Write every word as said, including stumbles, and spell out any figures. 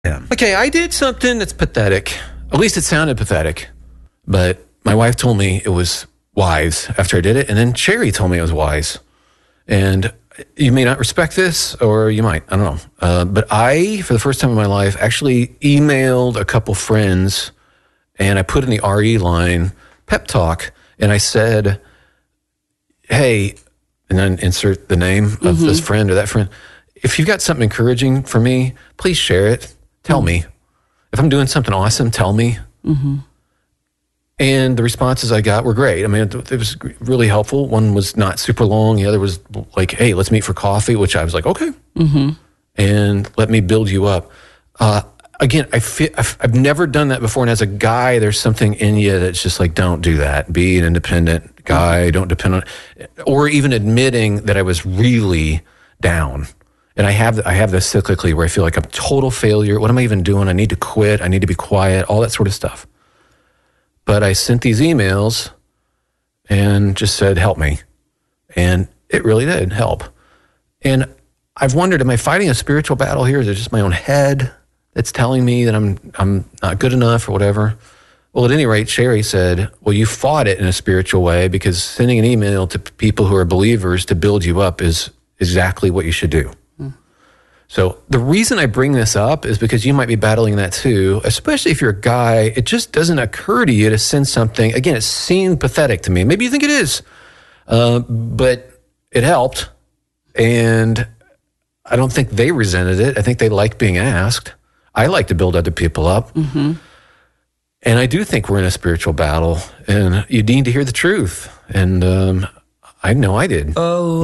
Yeah. Okay, I did something that's pathetic. At least it sounded pathetic. But my wife told me it was wise after I did it. And then Sherry told me it was wise. And you may not respect this, or you might. I don't know. Uh, but I, for the first time in my life, actually emailed a couple friends, and I put in the R E line, pep talk, and I said, hey, and then insert the name of mm-hmm. this friend or that friend. If you've got something encouraging for me, please share it. Tell mm-hmm. me. If I'm doing something awesome, tell me. Mm-hmm. And the responses I got were great. I mean, it, it was really helpful. One was not super long. The other was like, hey, let's meet for coffee, which I was like, okay. Mm-hmm. And let me build you up. Uh, again, I feel, I've, I've never done that before. And as a guy, there's something in you that's just like, don't do that. Be an independent guy. Mm-hmm. Don't depend on, or even admitting that I was really down. And I have I have this cyclically where I feel like I'm a total failure. What am I even doing? I need to quit. I need to be quiet, all that sort of stuff. But I sent these emails and just said, help me. And it really did help. And I've wondered, am I fighting a spiritual battle here? Is it just my own head that's telling me that I'm I'm not good enough or whatever? Well, at any rate, Sherry said, well, you fought it in a spiritual way because sending an email to people who are believers to build you up is exactly what you should do. So the reason I bring this up is because you might be battling that too, especially if you're a guy. It just doesn't occur to you to send something. Again, it seemed pathetic to me. Maybe you think it is, uh, but it helped. And I don't think they resented it. I think they like being asked. I like to build other people up. Mm-hmm. And I do think we're in a spiritual battle, and you need to hear the truth. And um, I know I did. Oh.